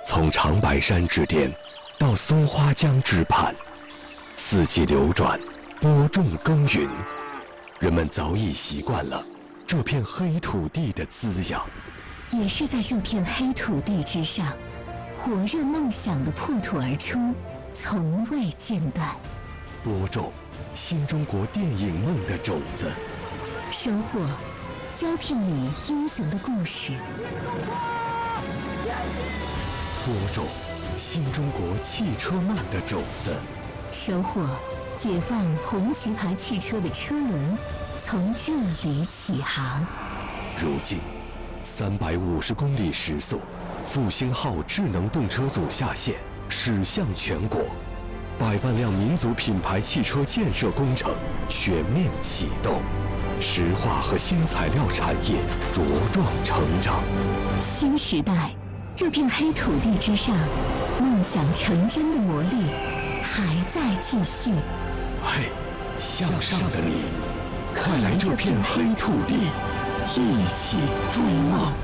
从长白山之巅到松花江之畔，四季流转，播种耕耘，人们早已习惯了这片黑土地的滋养。 也是在这片黑土地之上，火热梦想的破土而出，从未间断。 播种新中国电影梦的种子， 收获招聘你英雄的故事。 播种新中国汽车梦的种子， 收获解放红旗牌汽车的车轮从这里起航。 如今350公里时速，复兴号智能动车组下线，驶向全国，100万辆民族品牌汽车建设工程全面启动，石化和新材料产业茁壮成长。 新时代，这片黑土地之上，梦想成真的魔力还在继续。 嘿，向上的你，快来这片黑土地，一起追梦。